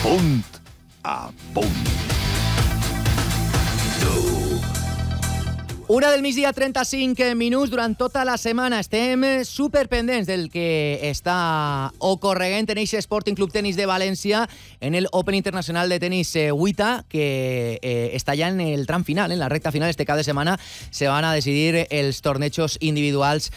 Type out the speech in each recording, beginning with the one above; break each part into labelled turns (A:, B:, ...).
A: Punt a punt.
B: 1 del migdia, 35 minuts. Durant tota la setmana estem superpendents del que està ocorrent en aquest Sporting Club Tenis de València en el Open Internacional de Tenis WTA, que està ja en el tram final, en la recta final. Este cap de setmana se van a decidir els tornejos individuals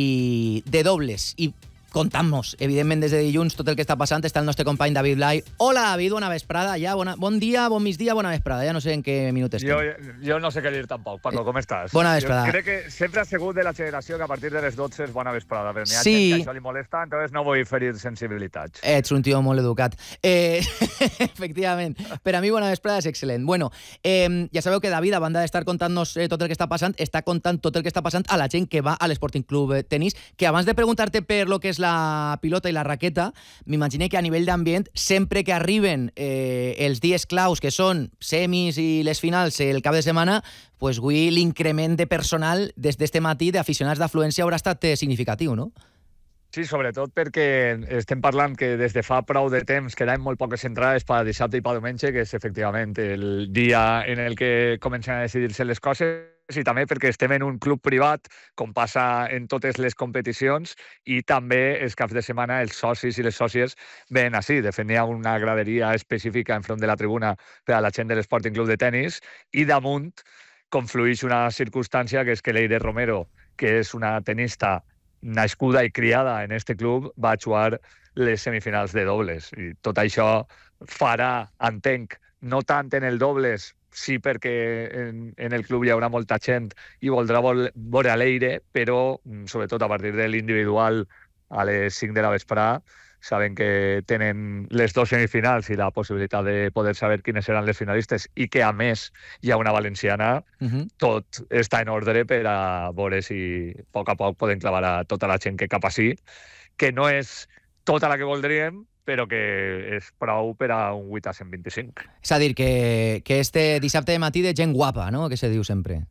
B: i de dobles. I contem-nos, evidentment, des de dilluns tot el que està passant. Està el nostre company David Blay. Hola, David, bona vesprada. Ja, bon dia, bon migdia, bona vesprada. Ja no sé en què minut estem.
C: Jo no sé què dir tampoc. Paco, com estàs?
B: Bona vesprada.
C: Jo crec que sempre ha sigut de la generació que a partir de les 12 és bona vesprada, però n'hi ha
B: Sí.
C: gent que això li molesta, entonces no vull ferir sensibilitats.
B: Ets un tio molt educat. Efectivament. Per a mi, bona vesprada és excel·lent. Bueno, ja sabeu que David, a banda d'estar contant-nos tot el que està passant, està contant tot el que està passant a la gent que va a l'Sporting Club Tenis, que abans de preguntar-te per lo que és la pilota i la raqueta, m'imagine que a nivell d'ambient, sempre que arriben els dies claus, que són semis i les finals el cap de setmana, pues avui l'increment de personal des d'este matí d'aficionats d'afluència haurà estat significatiu, no?
C: Sí, sobretot perquè estem parlant que des de fa prou de temps quedaven molt poques entrades per dissabte i per diumenge, que és efectivament el dia en el que comencen a decidir-se les coses, i també perquè estem en un club privat, com passa en totes les competicions, i també els caps de setmana els socis i les sòcies ven així. De fet, hi ha una graderia específica enfront de la tribuna per a la gent de l'Sporting Club de Tenis, i damunt conflueix una circumstància, que és que Leire Romero, que és una tenista nascuda i criada en este club, va jugar les semifinals de dobles. I tot això farà, entenc, no tant en el dobles, sí perquè en el club hi haurà molta gent i voldrà veure Leire, però sobretot a partir de l'individual a les 5 de la vesprada saben que tenen les dues semifinals i la possibilitat de poder saber quines seran les finalistes, i que a més hi ha una valenciana. Tot està en ordre per a veure si a poc podem clavar a tota la gent que cap ací, que no és tota la que voldríem, però que és prou per a un 8 a 125.
B: És a dir, que este dissabte de matí de gent guapa, no?, que se diu sempre.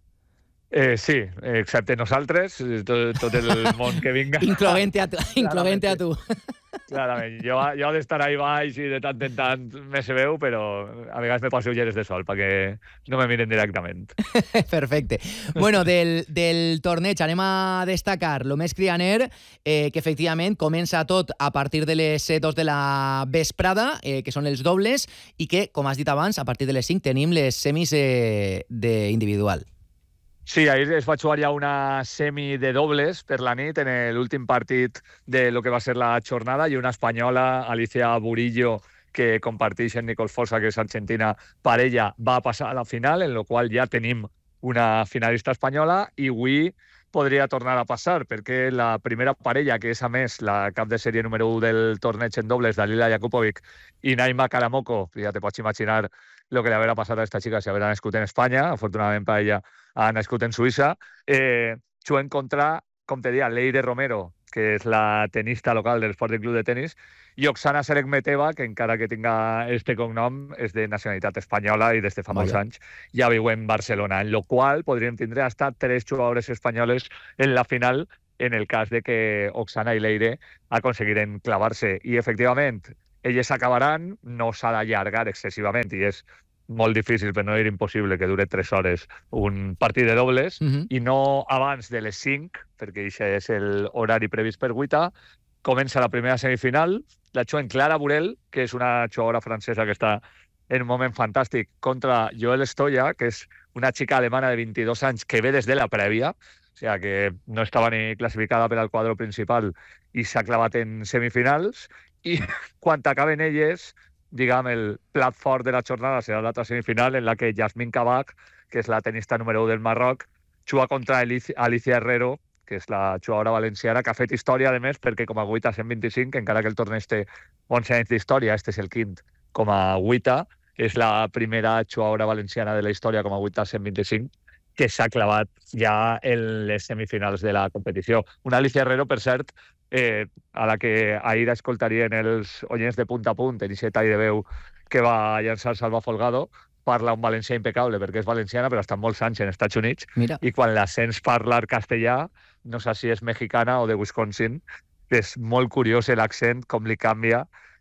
C: Sí, excepte nosaltres, tot el món que vinga.
B: Incloent-te a tu.
C: Clarament, jo he d'estar ahí baix i de tant en tant me se veu, però a vegades me passo ulleres de sol perquè no me miren directament.
B: Perfecte. Bueno, del torneig anem a destacar lo més crianer, que efectivament comença tot a partir de les 2 de la vesprada, que són els dobles, i que, com has dit abans, a partir de les 5 tenim les semis d'individual.
C: Sí, ahir es va jugar ja una semi de dobles per la nit en l'últim partit de lo que va ser la jornada, i una espanyola, Alicia Burillo, que comparteix en Nicole Fossa, que és argentina, parella, va passar a la final, en la qual ja tenim una finalista espanyola, i avui podria tornar a passar, perquè la primera parella, que és a més la cap de sèrie número 1 del torneig en dobles, Dalila Jakupovic i Naima Karamoko, ja te pots imaginar lo que le habrá pasado a esta chica si habrá nascut en Espanya. Afortunadament per ella ha nascut en Suïssa. Juguen contra, com te deia, Leire Romero, que és la tenista local del Sporting Club de Tenis, i Oksana Seregmeteva, que encara que tinga este cognom, és de nacionalitat espanyola i des de fa molts anys ja viu en Barcelona, en lo qual podríem tindre hasta 3 jugadores espanyoles en la final, en el cas de que Oksana i Leire aconseguiren clavar-se. I, efectivament, elles acabaran, no s'ha d'allargar excessivament, i és molt difícil, per no dir impossible, que dure 3 hores un partit de dobles, i no abans de les 5, perquè això és l'horari previst per WTA. Comença la primera semifinal, la juguen Clara Burel, que és una jugadora francesa que està en un moment fantàstic, contra Joelle Stoya, que és una xica alemana de 22 anys que ve des de la prèvia, o sigui que no estava ni classificada per al quadre principal i s'ha clavat en semifinals. I quan acaben elles, diguem, el plat fort de la jornada serà l'altra semifinal, en la que Yasmin Kabak, que és la tenista número 1 del Marroc, juga contra Alicia Herrero, que és la jugadora valenciana, que ha fet història, a més, perquè com a 8 a 125, encara que el torneig té 11 anys d'història, este és el quint com a 8, és la primera jugadora valenciana de la història com a 8 a 125, que s'ha clavat ja en les semifinals de la competició. Una Alicia Herrero, per cert, a la que ahir escoltarien els oients de Punt a Punt, en aquest tall de veu que va llançar Salva Folgado, parla un valencià impecable, perquè és valenciana, però està molts anys en Estats Units.
B: Mira.
C: I quan la sents parlar castellà, no sé si és mexicana o de Wisconsin, és molt curiós l'accent, com li canvia,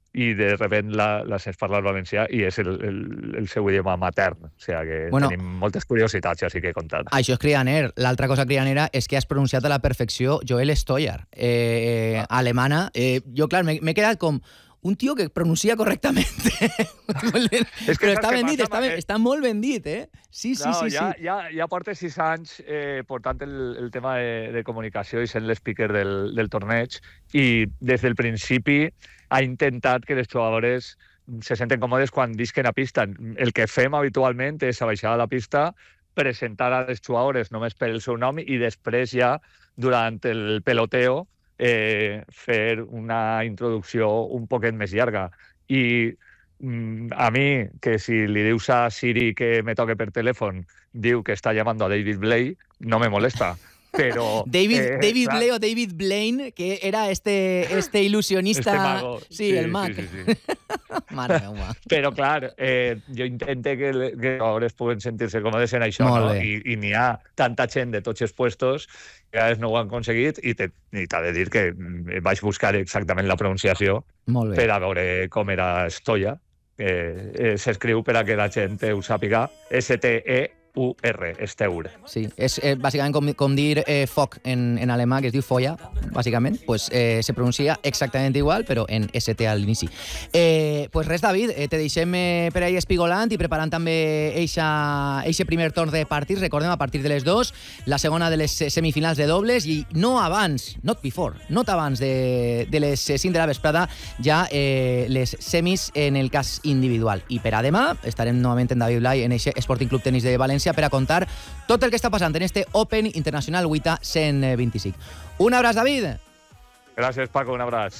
C: i de repente la sents parlar valencià i és el seu idioma matern. O sigui que tenim moltes curiositats, ja sí que he contat.
B: Això és crianer. L'altra cosa crianera és que has pronunciat a la perfecció Joel Stoyar, alemana. Jo, clar, m'he quedat com un tio que pronuncia correctament. Però està ben dit, està molt ben dit, Sí.
C: Ja porta 6 anys portant el tema de comunicació i sent l'speaker del torneig, i des del principi ha intentat que les jugadores se senten còmodes quan visquen a pista. El que fem habitualment és baixar a la pista, presentar a les jugadores només per el seu nom i després ja, durant el peloteo, fer una introducció un poquet més llarga. I a mi, que si li dius a Siri que me toque per telèfon, diu que està llamando a David Blay, no me molesta. Pero
B: David Blay o David Blaine, que era este ilusionista,
C: mago.
B: Sí, el mag.
C: Sí.
B: Mare meva.
C: Però clar, jo intento que els jugadors puguen sentir-se còmodes en això, no? I n'hi ha tanta gent de tots els puestos que a vegades no ho han aconseguit, i t'ha de dir que vaig buscar exactament la pronunciació per a veure com era Stoya. S'escriu, per a que la gent ho sàpiga, S-T-E-U-R, Steur.
B: Sí, és bàsicament com dir foc en alemà, que es diu folla, bàsicament. Pues se pronuncia exactament igual, però en ST a l'inici. Pues res, David, te deixem per ahí espigolant i preparant també eixe primer torn de partits. Recordem, a partir de les 2, la segona de les semifinals de dobles, i no abans, not abans de les 5 de la vesprada, ja les semis en el cas individual. I per a demà estarem novament en David Blay en eixe Sporting Club Tenis de València per a contar tot el que està passant en este Open Internacional WTA 125. Un abraç, David.
C: Gràcies, Paco, un abraç.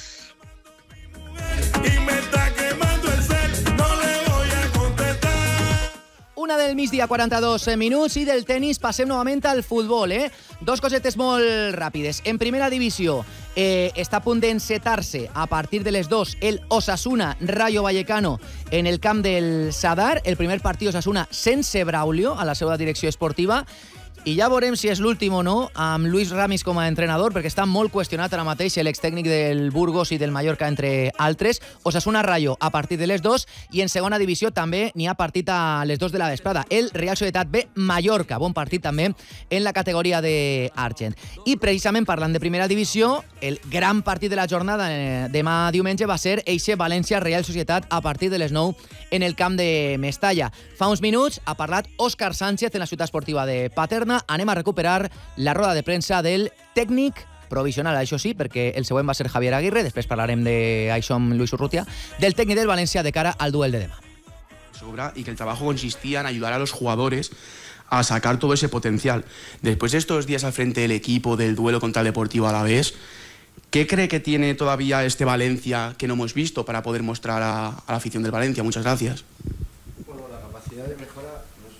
B: Una del migdia, 42 minuts, i del tenis passem novament al futbol. Dos cosetes molt ràpides. En primera divisió, està a punt d'encetar-se a partir de les 2 el Osasuna Rayo Vallecano en el camp del Sadar. El primer partit Osasuna sense Braulio a la seva direcció esportiva. I ja veurem si és l'últim o no amb Luis Ramis com a entrenador, perquè està molt qüestionat ara mateix l'extècnic del Burgos i del Mallorca, entre altres. Osasuna Rayo a partir de les 2, i en segona divisió també n'hi ha partit a les 2 de la vesprada. El Real Societat B Mallorca, bon partit també en la categoria d'Argent. I precisament parlant de primera divisió, el gran partit de la jornada demà diumenge va ser eixe València Real Societat a partir de les 9 en el camp de Mestalla. Fa uns minuts ha parlat Òscar Sánchez en la ciutat esportiva de Paterna. Anem a recuperar la roda de premsa del tècnic provisional, això sí, perquè el següent va ser Javier Aguirre, després parlarem d'això amb Luis Urrutia, del tècnic del València de cara al duel de demà.
D: Y que el trabajo consistía en ayudar a los jugadores a sacar todo ese potencial. Después de estos días al frente del equipo, del duelo contra el Deportivo Alavés, ¿qué cree que tiene todavía este Valencia que no hemos visto para poder mostrar a la afición del Valencia? Muchas gracias.
E: Bueno, la capacidad de mejora...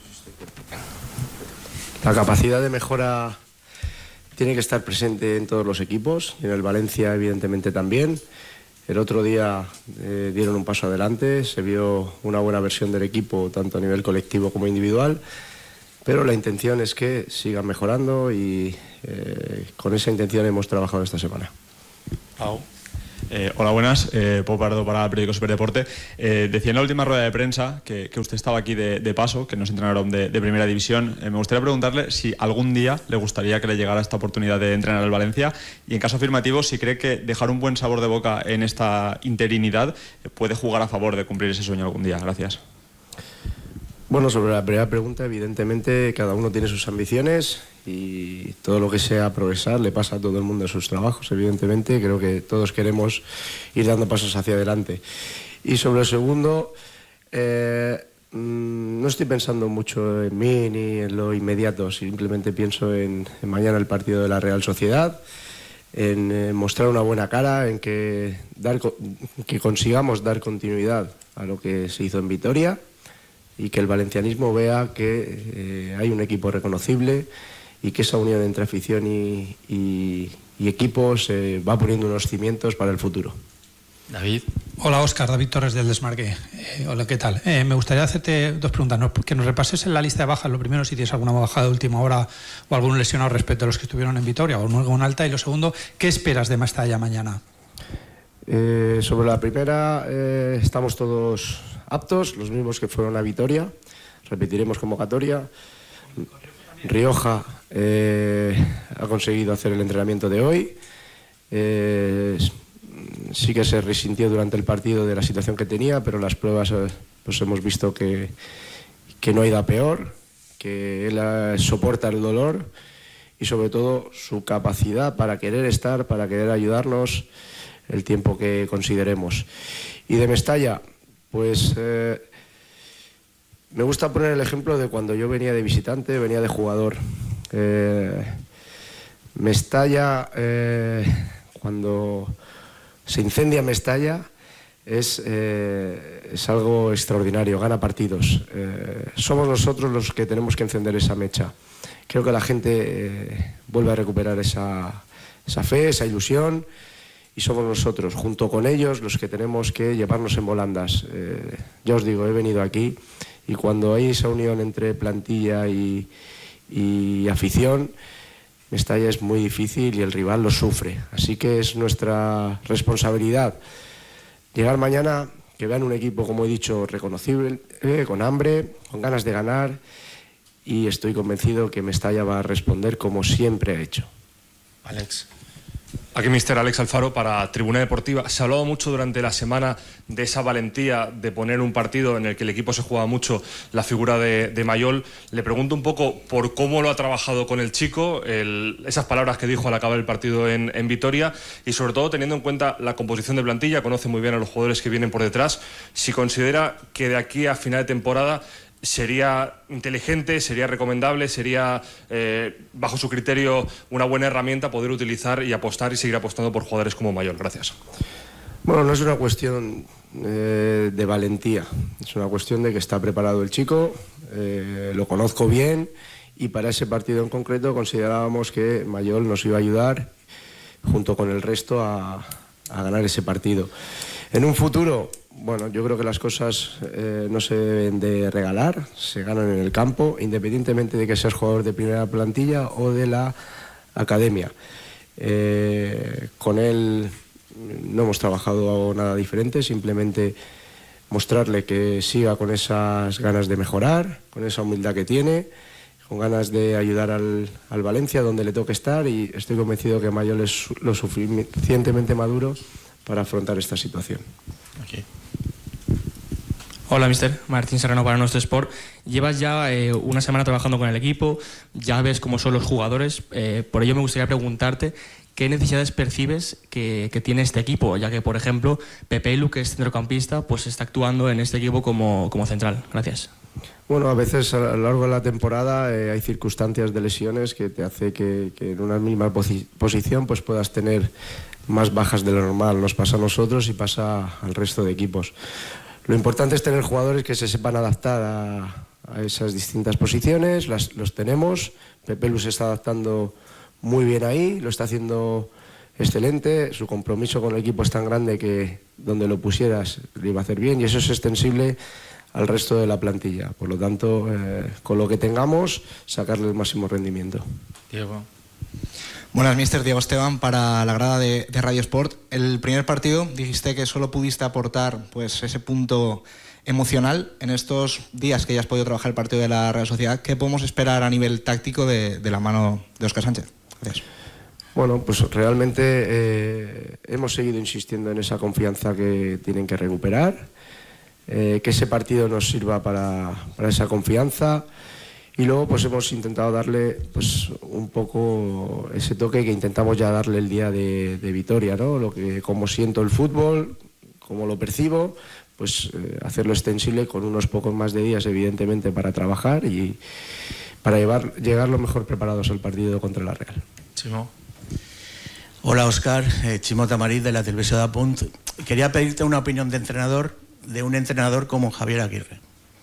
E: La capacidad de mejora tiene que estar presente en todos los equipos, y en el Valencia evidentemente también. El otro día dieron un paso adelante, se vio una buena versión del equipo tanto a nivel colectivo como individual, pero la intención es que sigan mejorando, y con esa intención hemos trabajado esta semana.
F: Hola, buenas. Pau Pardo para el periódico Superdeporte. Decía en la última rueda de prensa que usted estaba aquí de paso, que no es entrenador de primera división. Me gustaría preguntarle si algún día le gustaría que le llegara esta oportunidad de entrenar al Valencia, y en caso afirmativo, si cree que dejar un buen sabor de boca en esta interinidad puede jugar a favor de cumplir ese sueño algún día. Gracias.
E: Bueno, sobre la primera pregunta, evidentemente cada uno tiene sus ambiciones, y todo lo que sea progresar le pasa a todo el mundo en sus trabajos, evidentemente. Creo que todos queremos ir dando pasos hacia adelante. Y sobre el segundo, no estoy pensando mucho en mí ni en lo inmediato, simplemente pienso en mañana el partido de la Real Sociedad, en mostrar una buena cara, en que consigamos dar continuidad a lo que se hizo en Vitoria, y que el valencianismo vea que hay un equipo reconocible, y que esa unión entre afición y equipos va poniendo unos cimientos para el futuro.
G: David. Hola, Óscar. David Torres del Desmarque. Hola, ¿qué tal? Me gustaría hacerte dos preguntas. Que nos repases en la lista de bajas, lo primero, si tienes alguna bajada de última hora o algún lesionado respecto a los que estuvieron en Vitoria, o algún alta. Y lo segundo, ¿qué esperas de Mestalla mañana?
E: Sobre la primera, estamos todos aptos, los mismos que fueron a Vitoria. Repetiremos convocatoria. Rioja ha conseguido hacer el entrenamiento de hoy. Sí que se resintió durante el partido de la situación que tenía, pero las pruebas pues hemos visto que no ha ido a peor, que él soporta el dolor y sobre todo su capacidad para querer estar, para querer ayudarnos el tiempo que consideremos. Y de Mestalla, pues me gusta poner el ejemplo de cuando yo venía de visitante, venía de jugador. Mestalla, cuando se incendia Mestalla, es algo extraordinario, gana partidos. Somos nosotros los que tenemos que encender esa mecha. Creo que la gente vuelve a recuperar esa fe, esa ilusión, y somos nosotros, junto con ellos, los que tenemos que llevarnos en volandas. Ya os digo, he venido aquí y cuando hay esa unión entre plantilla y afición, Mestalla es muy difícil y el rival lo sufre. Así que es nuestra responsabilidad llegar mañana, que vean un equipo, como he dicho, reconocible, con hambre, con ganas de ganar, y estoy convencido que Mestalla va a responder como siempre ha hecho.
H: Alex. Aquí Mister Alex Alfaro para Tribuna Deportiva. Se ha hablado mucho durante la semana de esa valentía de poner un partido en el que el equipo se juega mucho, la figura de Mayol. Le pregunto un poco por cómo lo ha trabajado con el chico, esas palabras que dijo al acabar el partido en Vitoria, y sobre todo teniendo en cuenta la composición de plantilla, conoce muy bien a los jugadores que vienen por detrás. Si considera que de aquí a final de temporada sería inteligente, sería recomendable, sería, bajo su criterio, una buena herramienta poder utilizar y apostar y seguir apostando por jugadores como Mayol. Gracias.
E: Bueno, no es una cuestión de valentía, es una cuestión de que está preparado el chico, lo conozco bien, y para ese partido en concreto considerábamos que Mayol nos iba a ayudar junto con el resto a ganar ese partido. En un futuro, bueno, yo creo que las cosas no se deben de regalar, se ganan en el campo, independientemente de que seas jugador de primera plantilla o de la academia. Con él no hemos trabajado nada diferente, simplemente mostrarle que siga con esas ganas de mejorar, con esa humildad que tiene, con ganas de ayudar al Valencia donde le toque estar, y estoy convencido que Mayol es lo suficientemente maduro para afrontar esta situación.
H: Aquí.
I: Hola, mister. Martín Serrano para Nuestro Sport. Llevas ya una semana trabajando con el equipo, ya ves cómo son los jugadores. Por ello me gustaría preguntarte qué necesidades percibes que tiene este equipo, ya que, por ejemplo, Pepe Lu, que es centrocampista, pues está actuando en este equipo como central. Gracias. Bueno,
E: a veces a lo largo de la temporada hay circunstancias de lesiones que te hace que en una misma posición pues puedas tener más bajas de lo normal. Nos pasa a nosotros y pasa al resto de equipos. Lo importante es tener jugadores que se sepan adaptar a esas distintas posiciones, los tenemos. Pepe Lu se está adaptando muy bien ahí, lo está haciendo excelente, su compromiso con el equipo es tan grande que donde lo pusieras le iba a hacer bien, y eso es extensible al resto de la plantilla. Por lo tanto, con lo que tengamos, sacarle el máximo rendimiento.
H: Diego.
J: Buenas, mister. Diego Esteban para la grada de Radio Sport. El primer partido dijiste que solo pudiste aportar pues ese punto emocional. En estos días que ya has podido trabajar el partido de la Real Sociedad, ¿qué podemos esperar a nivel táctico de la mano de Óscar Sánchez? Gracias.
E: Bueno, pues realmente hemos seguido insistiendo en esa confianza que tienen que recuperar, que ese partido nos sirva para esa confianza. Y luego pues hemos intentado darle pues un poco ese toque que intentamos ya darle el día de Vitoria, ¿no? Cómo siento el fútbol, cómo lo percibo, pues hacerlo extensible con unos pocos más de días, evidentemente, para trabajar y para llegar lo mejor preparados al partido contra la Real.
H: Chimo.
K: Hola, Óscar. Chimo Tamarit, de la Televisión de Apunt. Quería pedirte una opinión de un entrenador como Javier Aguirre.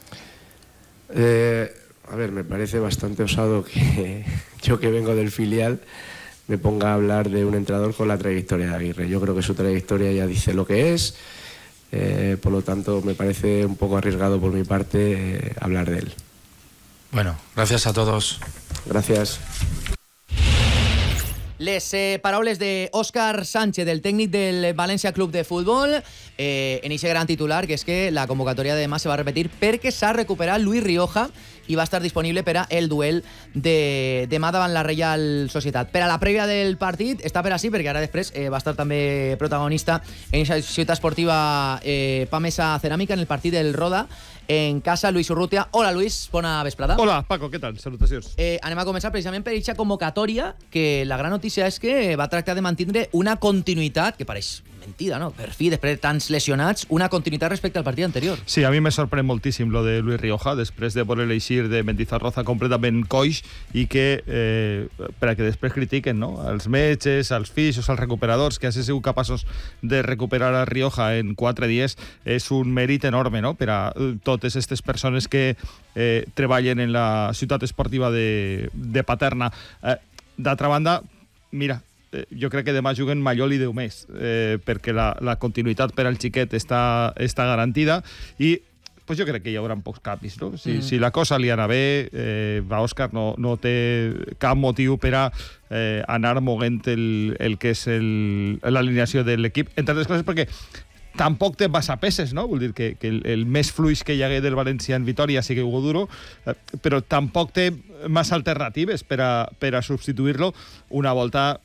E: A ver, me parece bastante osado que yo, que vengo del filial, me ponga a hablar de un entrenador con la trayectoria de Aguirre. Yo creo que su trayectoria ya dice lo que es, por lo tanto me parece un poco arriesgado por mi parte hablar de él.
H: Bueno, gracias a todos.
E: Gracias.
B: Les paraules d'Òscar Sánchez, del tècnic del València Club de Futbol, en aquest gran titular, que és que la convocatòria de demà se va repetir perquè s'ha recuperat Luis Rioja i va estar disponible per a el duel de demà davant la Reial Societat. Per a la prèvia del partit, està per així, perquè ara després va estar també protagonista en la ciutat esportiva Pamesa Ceràmica, en el partit del Roda, en casa, Luis Urrutia. Hola, Luis, bona vesprada.
L: Hola, Paco, què tal? Salutacions.
B: Anem a començar precisament per aquesta convocatòria, que la gran notícia és que va tractar de mantindre una continuïtat, que pareix mentida, no? Per fi, després de tants lesionats, una continuïtat respecte al partit anterior.
L: Sí, a mi me sorprèn moltíssim lo de Luis Rioja, després de voler eixir de Mendizorroza completament coix i que, per a que després critiquen, no? Els metges, els fisios, els recuperadors, que hagin sigut capaços de recuperar a Rioja en 4 dies, és un mèrit enorme, no?, per a totes aquestes persones que treballen en la ciutat esportiva de Paterna. D'altra banda, mira, jo crec que demà juguen Mallol i Déu-més, perquè la continuïtat per al xiquet està garantida i pues jo crec que hi haurà pocs canvis, no? Si la cosa li anava bé, Òscar no té cap motiu per a anar moguent el que és l'alineació de l'equip, entre altres coses perquè tampoc té passapeses, no? Vull dir que el més fluix que hi hagué del València en Vitoria sí que Hugo Duro, però tampoc té massa alternatives per a substituir-lo. Una volta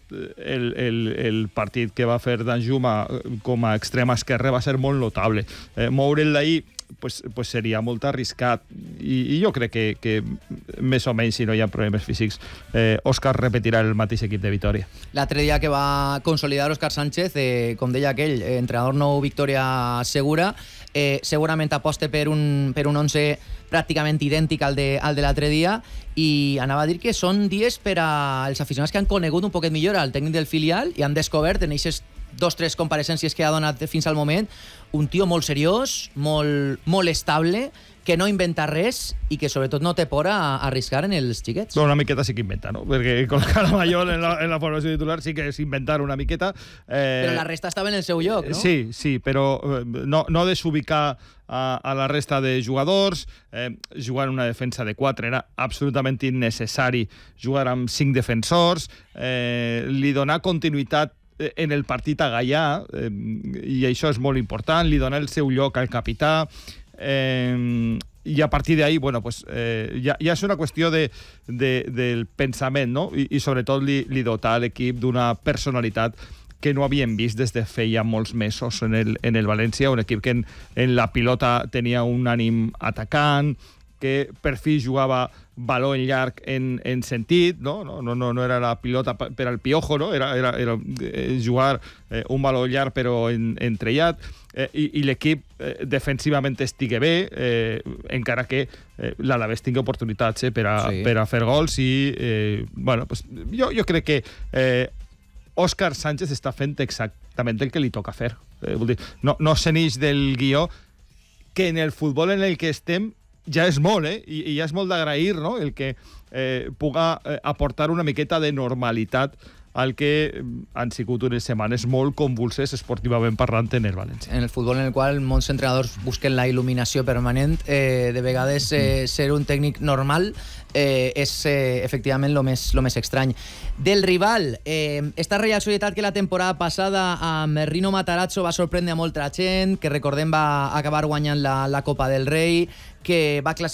L: el partit que va fer Danjuma com a extrema esquerra va ser molt notable. Moure'l d'ahir pues seria molt arriscat i jo crec que més o menys, si no hi ha problemes físics, Òscar repetirà el mateix equip de Vitoria.
B: L'altre dia que va consolidar Òscar Sánchez, com deia aquell, entrenador nou, victòria segura, segurament aposta per un 11 pràcticament idèntic al de l'altre dia, i anava a dir que són dies per als aficionats que han conegut un poquet millor al tècnic del filial i han descobert en aquestes 2-3 compareixencies que ha donat fins al moment un tio molt seriós, molt estable, que no inventa res i que sobretot no té por a arriscar en els xiquets.
L: Una miqueta sí que inventa, no? Perquè col·locar a Mallol en la formació titular sí que és inventar una miqueta.
B: Però la resta estava en el seu lloc, no?
L: Sí, però no desubicar a la resta de jugadors, jugar en una defensa de 4 era absolutament innecessari, jugar amb 5 defensors, li donar continuïtat en el partit a Gaià, i això és molt important, li donar el seu lloc al capità, i a partir d'ahí, bueno, pues, ja és una qüestió del pensament, no? I sobretot li dotar a l'equip d'una personalitat que no havíem vist des de feia molts mesos en el València, un equip que en la pilota tenia un ànim atacant, que per fi jugava baló en llarg en sentit, no era la pilota per al Piojo, no? Era jugar un baló llarg però entrellat, i l'equip defensivament estigui bé, encara que l'Alavés tingui oportunitats per a fer gols, i bueno, pues, jo crec que Òscar Sánchez està fent exactament el que li toca fer. Vull dir, no se n'ix del guió, que en el futbol en el que estem ja és molt, i ja és molt d'agrair, no?, el que puga aportar una miqueta de normalitat al que han sigut unes setmanes molt convulses esportivament parlant en el València.
B: En el futbol en el qual molts entrenadors busquen la il·luminació permanent, de vegades ser un tècnic normal és efectivament lo més estrany. Del rival, esta Reial Societat que la temporada passada amb Rino Matarazzo va sorprendre a molta gent, que recordem va acabar guanyant la Copa del Rei, que va classificar